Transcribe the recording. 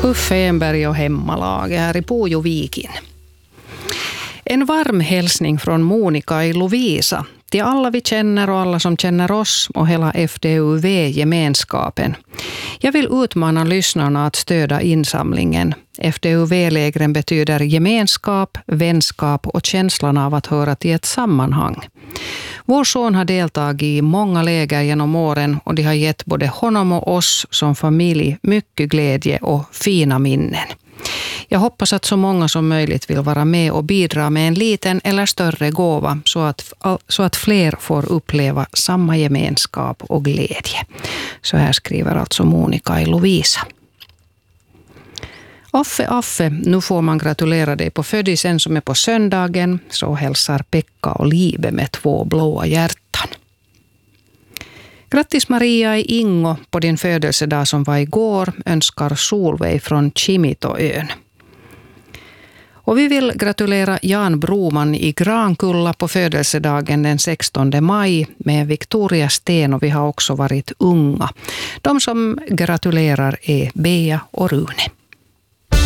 Uffe Enberg och hemmalaget här i Pujovikin. En varm hälsning från Monica i Lovisa till alla vi känner och alla som känner oss och hela FDUV-gemenskapen. Jag vill utmana lyssnarna att stödja insamlingen. FDUV-lägren betyder gemenskap, vänskap och känslan av att höra till ett sammanhang. Vår son har deltagit i många läger genom åren och det har gett både honom och oss som familj mycket glädje och fina minnen. Jag hoppas att så många som möjligt vill vara med och bidra med en liten eller större gåva så att fler får uppleva samma gemenskap och glädje. Så här skriver alltså Monica i Lovisa. Affe, nu får man gratulera dig på födelsen som är på söndagen. Så hälsar Pekka och Libe med 2 blåa hjärtan. Grattis Maria i Ingo på din födelsedag som var igår, önskar Solveig från Kimitoön. Och vi vill gratulera Jan Broman i Grankulla på födelsedagen den 16 maj med Victoria Sten, och vi har också varit unga. De som gratulerar är Bea och Rune.